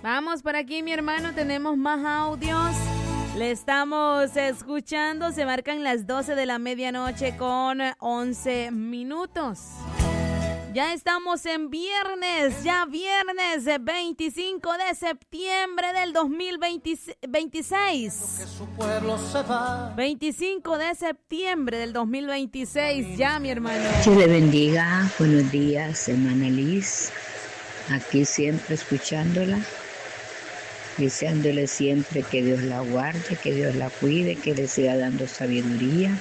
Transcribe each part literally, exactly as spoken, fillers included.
Vamos por aquí, mi hermano, tenemos más audios. Le estamos escuchando, se marcan las doce de la medianoche con once minutos. Ya estamos en viernes, ya viernes veinticinco de septiembre del dos mil veintiséis. veinticinco de septiembre del dos mil veintiséis, ya mi hermano. Dios le bendiga, buenos días, hermana Liz. Aquí siempre escuchándola, deseándole siempre que Dios la guarde, que Dios la cuide, que le siga dando sabiduría.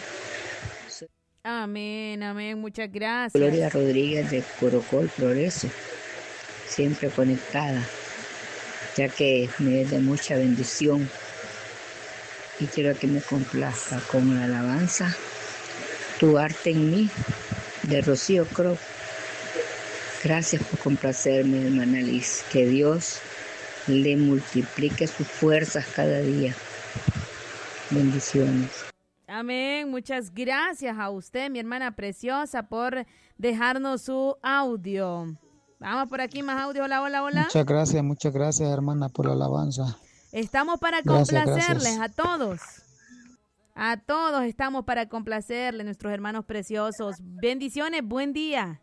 Amén, amén, muchas gracias. Gloria Rodríguez de Corocol Progreso, siempre conectada, ya que me es de mucha bendición. Y quiero que me complazca con la alabanza Tu arte en mí, de Rocío Cruz. Gracias por complacerme, hermana Liz. Que Dios le multiplique sus fuerzas cada día. Bendiciones. Amén, muchas gracias a usted, mi hermana preciosa, por dejarnos su audio. Vamos por aquí, más audio. Hola, hola, hola. Muchas gracias, muchas gracias, hermana, por la alabanza. Estamos para Gracias, complacerles gracias. a todos. A todos estamos para complacerles, nuestros hermanos preciosos. Bendiciones, buen día.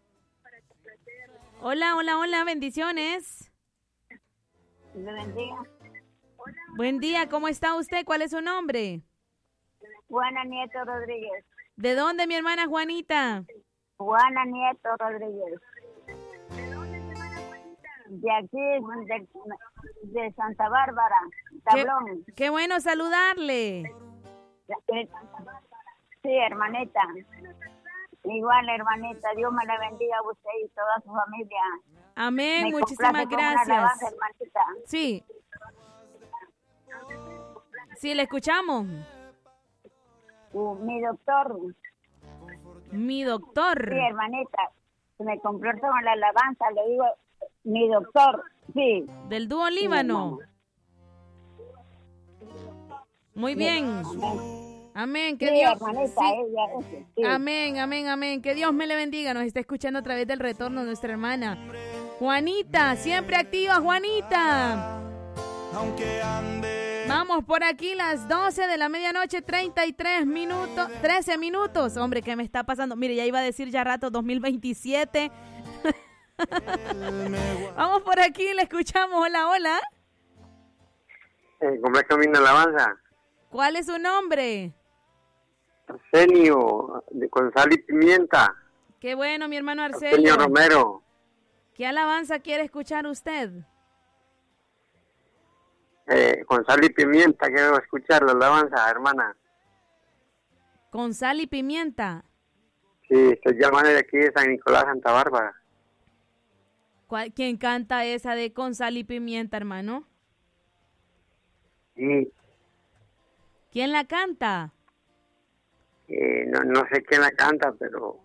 Hola, hola, hola, bendiciones. Le bendiga. Buen día, ¿cómo está usted? ¿Cuál es su nombre? Juana Nieto Rodríguez. ¿De dónde, mi hermana Juanita? Juana Nieto Rodríguez. De aquí, de, de Santa Bárbara, Tablón. Qué, qué bueno saludarle. Sí, hermanita. Igual, hermanita. Dios me la bendiga a usted y toda su familia. Amén, me muchísimas gracias. Una alabanza, hermanita. Sí. Sí, le escuchamos. Uh, mi doctor. Mi doctor. Sí, hermanita. Me compró con la alabanza, le digo, mi doctor. Sí. Del dúo Líbano. Sí, muy bien. Amén. Amén. Que sí, Dios. Hermanita, sí. ella, sí. Amén, amén, amén. Que Dios me le bendiga. Nos está escuchando a través del retorno de nuestra hermana Juanita. Siempre activa, Juanita. Aunque ande. Vamos por aquí, las doce de la medianoche, treinta y tres minutos, trece minutos. Hombre, ¿qué me está pasando? Mire, ya iba a decir ya rato dos mil veintisiete. Vamos por aquí, le escuchamos. Hola, hola. Eh, ¿Cómo es que viene la alabanza? ¿Cuál es su nombre? Arsenio, de, con sal y pimienta. Qué bueno, mi hermano Arsenio. Arsenio Romero. ¿Qué alabanza quiere escuchar usted? Eh, con sal y pimienta quiero escuchar la alabanza, hermana. ¿Con sal y pimienta? Sí, se llama de aquí de San Nicolás, Santa Bárbara. ¿Cuál, ¿Quién canta esa de con sal y pimienta, hermano? Sí. ¿Quién la canta? Eh, no, no sé quién la canta, pero...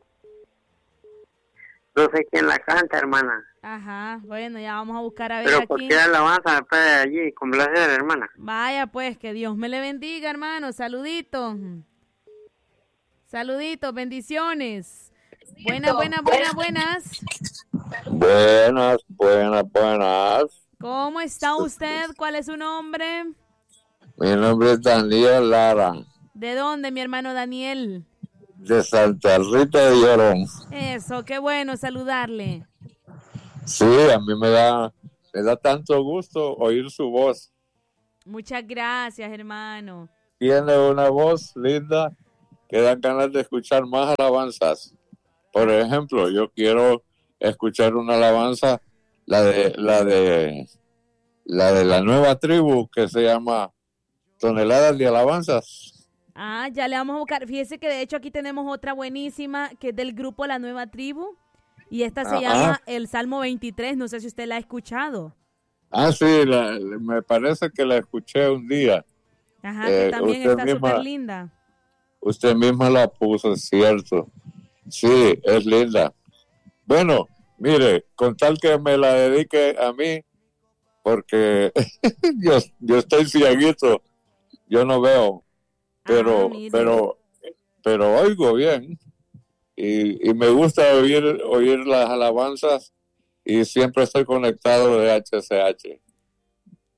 No sé quién la canta, hermana. Ajá, bueno, ya vamos a buscar a ver pero aquí. ¿por qué la alabanza después de allí? Con placer, hermana. Vaya, pues, que Dios me le bendiga, hermano. Saluditos. Saluditos, bendiciones. Buenas, buenas, buenas, buenas. Buenas, buenas, buenas. ¿Cómo está usted? ¿Cuál es su nombre? Mi nombre es Daniel Lara. ¿De dónde, mi hermano Daniel? De Santa Rita de Llorón. Eso, qué bueno saludarle. Sí, a mí me da, me da tanto gusto oír su voz. Muchas gracias, hermano. Tiene una voz linda que dan ganas de escuchar más alabanzas. Por ejemplo, yo quiero escuchar una alabanza, la de la de la de la nueva tribu que se llama Toneladas de Alabanzas. Ah, ya le vamos a buscar. Fíjese que de hecho aquí tenemos otra buenísima que es del grupo La Nueva Tribu. Y esta se ah, llama ah. el Salmo veintitrés. No sé si usted la ha escuchado. Ah, sí, la, me parece que la escuché un día. Ajá, eh, que también está súper linda. Usted misma la puso, es cierto. Sí, es linda. Bueno, mire, con tal que me la dedique a mí, porque yo, yo estoy cieguito, yo no veo. Pero, ah, pero, pero oigo bien y, y me gusta oír, oír las alabanzas y siempre estoy conectado de H C H.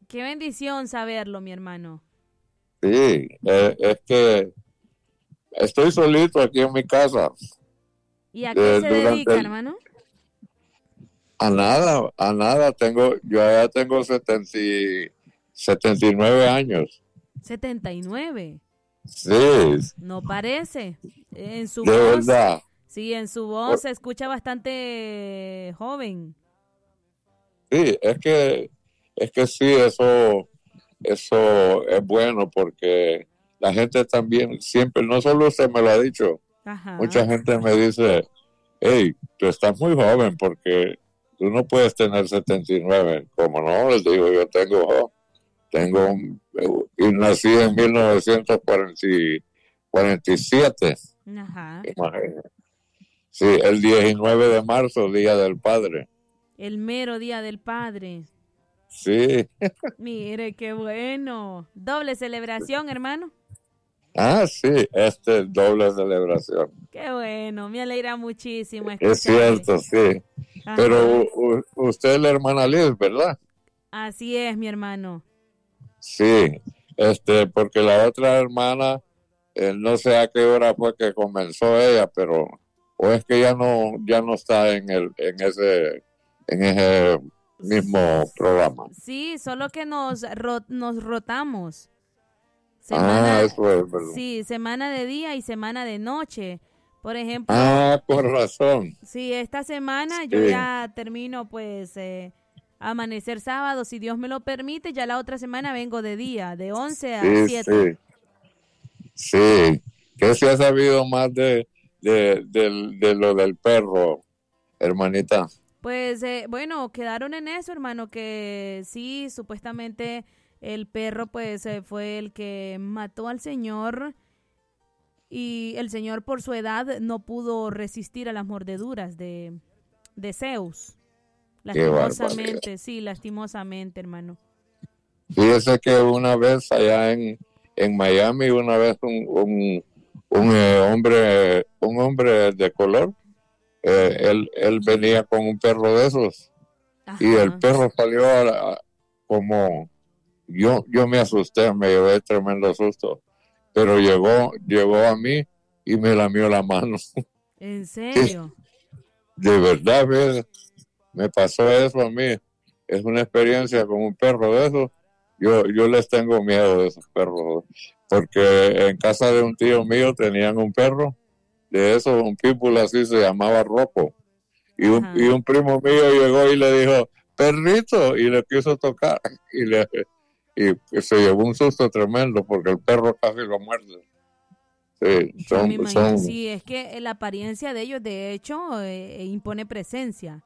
Qué bendición saberlo, mi hermano. Sí, eh, es que estoy solito aquí en mi casa. ¿Y a qué Eh, se durante dedica, el- hermano? A nada, a nada. Tengo, yo ya tengo setenta y- setenta y nueve años. setenta y nueve. Sí, No parece. En su de voz, verdad. sí, en su voz se escucha bastante joven. Sí, es que, es que sí, eso, eso es bueno porque la gente también siempre, no solo usted me lo ha dicho, Ajá. mucha gente me dice, hey, tú estás muy joven porque tú no puedes tener setenta y nueve. Como no, les digo, yo tengo, tengo, y nací en mil novecientos cuarenta y siete. Ajá. Imagínate. Sí, el diecinueve de marzo, Día del Padre. El mero día del padre. Sí. Mire, qué bueno. Doble celebración, hermano. Ah, sí, este es doble celebración. Qué bueno, me alegra muchísimo Es escucharle. cierto, sí. Ajá. Pero u- usted es la hermana Liz, ¿verdad? Así es, mi hermano. Sí, este, porque la otra hermana, eh, no sé a qué hora fue que comenzó ella, pero o es que ya no, ya no está en el, en ese, en ese mismo programa. Sí, solo que nos, ro- nos rotamos. Ah, eso es verdad. Sí, semana de día y semana de noche. Por ejemplo, Ah, por razón. sí, esta semana yo Sí. ya termino pues eh, amanecer sábado, si Dios me lo permite, ya la otra semana vengo de día, de once a Sí, siete. sí. Sí. ¿Qué se ha sabido más de, de, del- de lo del perro, hermanita? Pues eh, bueno, quedaron en eso, hermano, que sí, supuestamente el perro pues eh, fue el que mató al señor y el señor por su edad no pudo resistir a las mordeduras de, de Zeus. Qué Lastimosamente, sí, lastimosamente, hermano. Fíjese que una vez allá en, en Miami, una vez un, un, un, eh, hombre, un hombre de color, eh, él, él venía con un perro de esos y el Ajá. perro salió a la- a- como yo, yo me asusté, me llevé tremendo susto, pero llegó, llegó a mí y me lamió la mano. ¿En serio? De verdad, ¿ves? Me pasó eso a mí. Es una experiencia con un perro de esos. Yo, yo les tengo miedo de esos perros, porque en casa de un tío mío tenían un perro de esos, un pitbull así, se llamaba Rocco. Y un, Ajá. y un primo mío llegó y le dijo, perrito, y le quiso tocar. Y, le, y se llevó un susto tremendo porque el perro casi lo muerde. Sí, Yo me son, imagino, son, sí, es que la apariencia de ellos, de hecho, eh, impone presencia.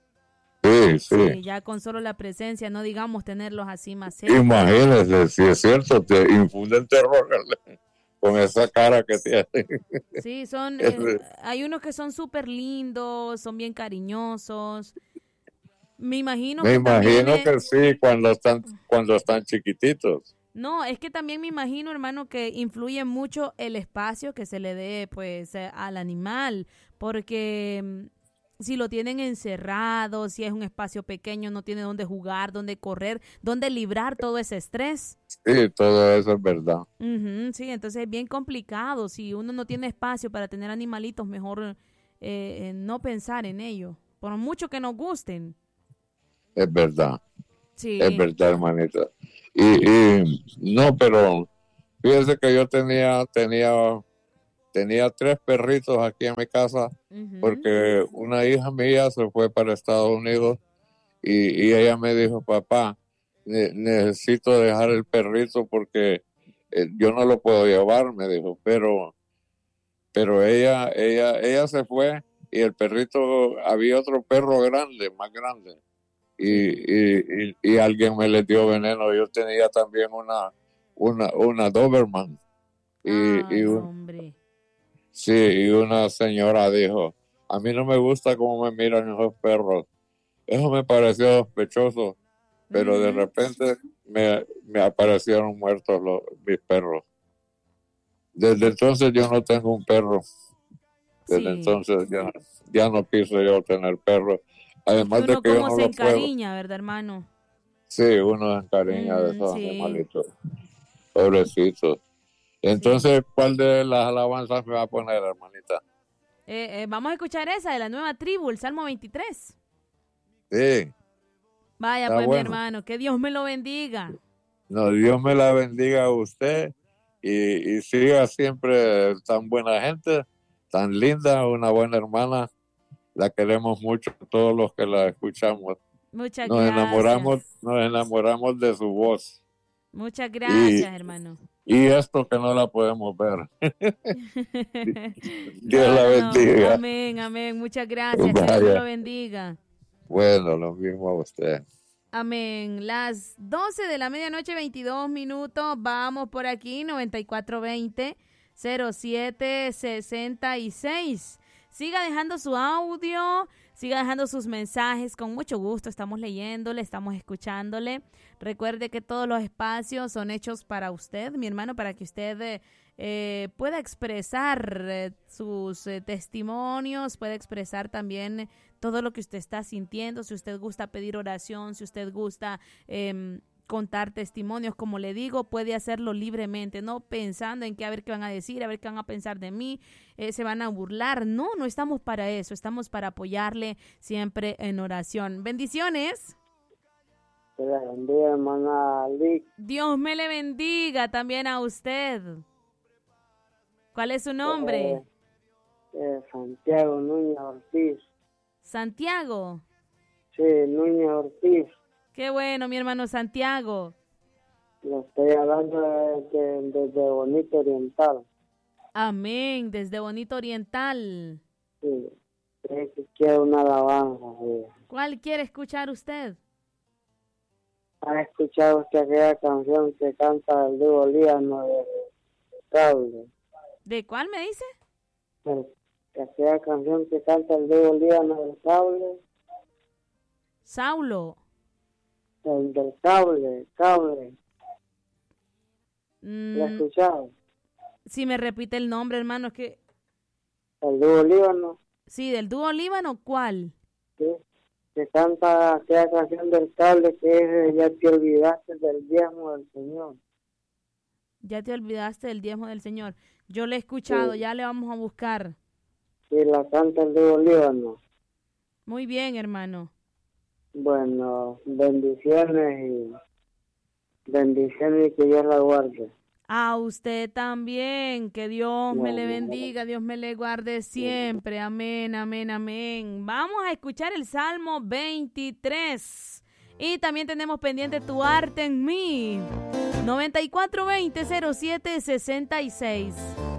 sí, sí. Sí, ya con solo la presencia, no digamos tenerlos así más cerca. Imagínese, si es cierto, te infunden terror con esa cara que tiene. Sí, son, Es- eh, hay unos que son súper lindos, son bien cariñosos. Me imagino Me que también, imagino eh, que sí, cuando están, cuando están chiquititos. no, es que también me imagino, hermano, que influye mucho el espacio que se le dé, pues, eh, al animal, porque mm, si lo tienen encerrado, si es un espacio pequeño, no tiene dónde jugar, dónde correr, dónde librar todo ese estrés. Sí, todo eso es verdad. Ujú, sí, entonces es bien complicado. Si uno no tiene espacio para tener animalitos, mejor eh, eh, no pensar en ello, por mucho que nos gusten. Es verdad, Sí. es verdad, hermanita. Y, y no, pero fíjese que yo tenía, tenía, tenía tres perritos aquí en mi casa Ujú. porque una hija mía se fue para Estados Unidos y, y ella me dijo, papá, ne- necesito dejar el perrito porque eh, yo no lo puedo llevar, me dijo, pero, pero ella, ella, ella se fue y el perrito, había otro perro grande, más grande, y, y, y, y alguien me le dio veneno. Yo tenía también una, una, una Doberman y, Ay, y un- hombre. sí, y una señora dijo, a mí no me gusta cómo me miran esos perros. Eso me pareció sospechoso, pero de Ujú. repente me, me aparecieron muertos los, mis perros. Desde entonces yo no tengo un perro. Desde Sí. entonces ya, ya no quise yo tener perro. Es que Además de uno que yo como no se lo puedo. encariña, ¿verdad, hermano? Sí, uno se encariña de Mm, esos sí. animalitos. Pobrecitos. Entonces, ¿cuál de las alabanzas me va a poner, hermanita? Eh, eh, vamos a escuchar esa de la nueva tribu, el Salmo veintitrés. Sí, Vaya, está pues mi bueno. hermano, que Dios me lo bendiga. No, Dios me la bendiga a usted y, y siga siempre tan buena gente, tan linda, una buena hermana. La queremos mucho, todos los que la escuchamos. Muchas Nos enamoramos, gracias. nos enamoramos de su voz. Muchas Y, gracias, hermano. y esto que no la podemos ver. Dios No, la no, no. bendiga. Amén, amén. Muchas gracias. Que Dios me lo bendiga. Bueno, lo mismo a usted. Amén. Las doce de la medianoche, veintidós minutos. Vamos por aquí, noventa y cuatro veinte, cero siete sesenta y seis. Siga dejando su audio, siga dejando sus mensajes. Con mucho gusto estamos leyéndole, estamos escuchándole. Recuerde que todos los espacios son hechos para usted, mi hermano, para que usted eh, eh, pueda expresar eh, sus eh, testimonios, pueda expresar también todo lo que usted está sintiendo. Si usted gusta pedir oración, si usted gusta eh, contar testimonios, como le digo, puede hacerlo libremente, no pensando en que a ver qué van a decir, a ver qué van a pensar de mí, eh, se van a burlar. No, no estamos para eso, estamos para apoyarle siempre en oración. Bendiciones. Que la bendiga, hermana Lick. Dios me le bendiga también a usted. ¿Cuál es su nombre? Eh, eh, Santiago Núñez Ortiz. Santiago. Sí, Núñez Ortiz. Qué bueno, mi hermano Santiago. Le estoy hablando desde de, de, de Bonito Oriental. Amén, desde Bonito Oriental. Sí, es que quiero una alabanza. Sí. ¿Cuál quiere escuchar usted? ¿Ha escuchado usted aquella canción que canta el dúo Líbano de Cable? ¿De cuál me dice? El, aquella canción que canta el dúo Líbano del Cable. Saulo. El del cable, cable. Mm, ¿Lo ha escuchado? si me repite el nombre, hermano, es que... El dúo Líbano. Sí, del dúo Líbano, ¿cuál? Sí, que canta aquella canción del cable que es Ya te olvidaste del diezmo del Señor. Ya te olvidaste del diezmo del Señor. Yo le he escuchado, Sí. ya le vamos a buscar. Sí, la canta el dúo Líbano. Muy bien, hermano. Bueno, bendiciones y bendiciones y que Dios la guarde. A usted también, que Dios me le No, no, bendiga, Dios me le guarde siempre. Amén, amén, amén. Vamos a escuchar el Salmo veintitrés. Y también tenemos pendiente Tu arte en mí. noventa y cuatro veinte, cero siete sesenta y seis.